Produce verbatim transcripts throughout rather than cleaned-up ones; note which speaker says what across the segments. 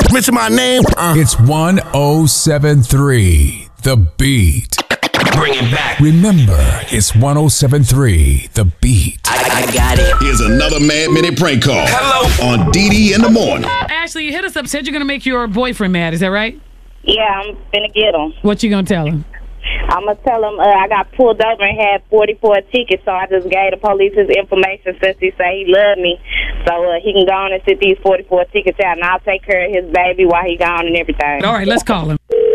Speaker 1: Mention my name. Uh.
Speaker 2: It's one oh seven three The Beat.
Speaker 1: Bring it back.
Speaker 2: Remember, it's one oh seven three The Beat.
Speaker 1: I, I got it.
Speaker 3: Here's another Mad Minute prank call.
Speaker 1: Hello.
Speaker 3: On D D in the morning.
Speaker 4: Ashley, you hit us up, said you're going to make your boyfriend mad. Is that right?
Speaker 5: Yeah, I'm finna get him.
Speaker 4: What you going to tell him?
Speaker 5: I'm going to tell him uh, I got pulled over and had forty-four tickets, so I just gave the police his information since he said he loved me. So uh, he can go on and sit these forty-four tickets out, and I'll take care of his baby while he gone and everything.
Speaker 4: All right, let's call him.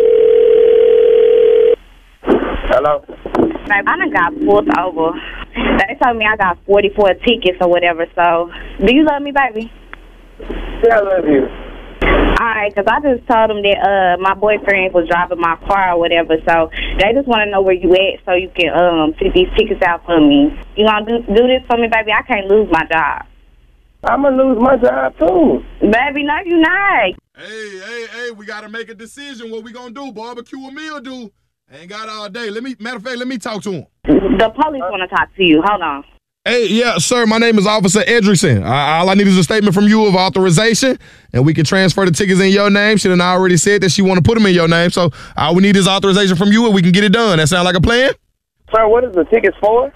Speaker 6: Hello?
Speaker 5: Babe, I done got pulled over. They told me I got forty-four tickets or whatever, so do you love me, baby?
Speaker 6: Yeah, I love you.
Speaker 5: All right, because I just told them that uh, my boyfriend was driving my car or whatever, so they just want to know where you at so you can um fit these tickets out for me. You want to do, do this for me, baby? I can't lose my job.
Speaker 6: I'm going to lose my job, too.
Speaker 5: Baby, no, you not.
Speaker 7: Hey, hey, hey, we got to make a decision. What we going to do? Barbecue or meal do? Ain't got all day. Let me, matter of fact, let me talk to him.
Speaker 5: The police want to talk to you. Hold on.
Speaker 7: Hey, yeah, sir, my name is Officer Edrickson. I, all I need is a statement from you of authorization, and we can transfer the tickets in your name. She done already said that she want to put them in your name, so all we need is authorization from you, and we can get it done. That sound like a plan?
Speaker 6: Sir, what is the tickets for?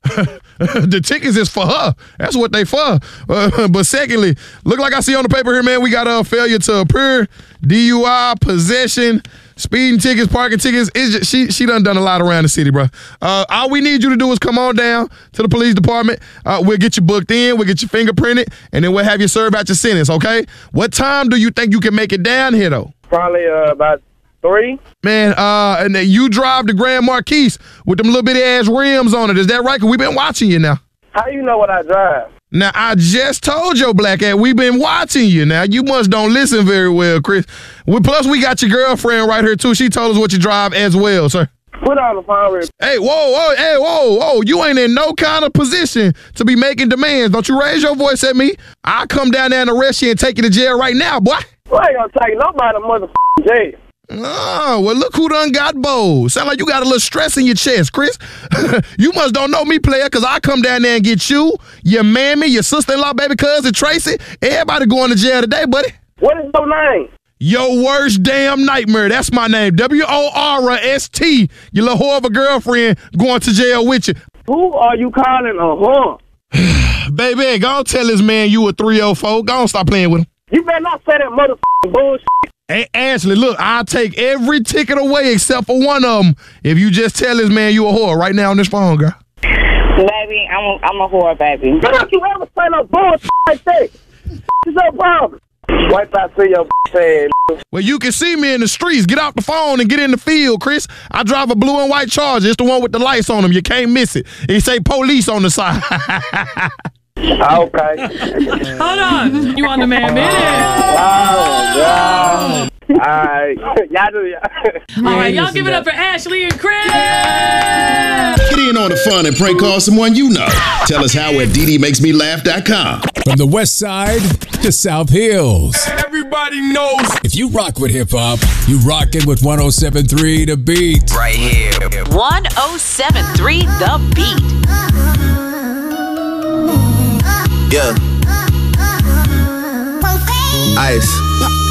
Speaker 7: The tickets is for her. That's what they for. Uh, but secondly, look like I see on the paper here, man, we got a failure to appear, D U I, possession, speeding tickets, parking tickets. It's just, she she done done a lot around the city, bro. Uh, all we need you to do is come on down to the police department. Uh, we'll get you booked in. We'll get you fingerprinted, and then we'll have you serve out your sentence, okay? What time do you think you can make it down here, though?
Speaker 6: Probably uh, about three.
Speaker 7: Man, uh, and then you drive the Grand Marquis with them little bitty ass rims on it. Is that right? Because we've been watching you now.
Speaker 6: How you know what I drive?
Speaker 7: Now, I just told your black ass, we've been watching you now. You must don't listen very well, Chris. We, plus, we got your girlfriend right here, too. She told us what you drive as well, sir.
Speaker 6: Put on the phone real.
Speaker 7: Hey, whoa, whoa, hey, whoa, whoa. You ain't in no kind of position to be making demands. Don't you raise your voice at me. I'll come down there and arrest you and take you to jail right now, boy.
Speaker 6: Well, I ain't gonna take nobody to motherfucking jail.
Speaker 7: Oh, well, look who done got bold. Sound like you got a little stress in your chest, Chris. You must don't know me, player, because I come down there and get you, your mammy, your sister-in-law, baby cousin, Tracy. Everybody going to jail today, buddy.
Speaker 6: What is your name?
Speaker 7: Your worst damn nightmare. That's my name. W O R S T. Your little whore of a girlfriend going to jail with you.
Speaker 6: Who are you calling a whore?
Speaker 7: Baby, go on tell this man you a three oh four. Go on, stop playing with him.
Speaker 6: You better not say that motherfucking bullshit.
Speaker 7: Hey, Ashley, look, I'll take every ticket away except for one of them if you just tell this man you a whore right now on this phone, girl.
Speaker 5: Baby, I'm a, I'm a whore, baby.
Speaker 6: Don't you ever say no bullshit like that. What's your problem? Wait till I see your head.
Speaker 7: Well, you can see me in the streets. Get out the phone and get in the field, Chris. I drive a blue and white Charger. It's the one with the lights on them. You can't miss it. It say police on the side.
Speaker 6: Okay.
Speaker 4: Hold on. You on the man minute.
Speaker 6: Wow, wow. All right. Y'all do y'all.
Speaker 4: All right, y'all give it up for Ashley and Chris.
Speaker 3: Get in on the fun and prank call someone you know. Tell us how at D D makes me laugh dot com.
Speaker 2: From the West Side to South Hills.
Speaker 1: Everybody knows.
Speaker 2: If you rock with hip hop, you rockin' with one oh seven three The Beat.
Speaker 1: Right here.
Speaker 8: one oh seven three The Beat.
Speaker 1: Yeah. Ice.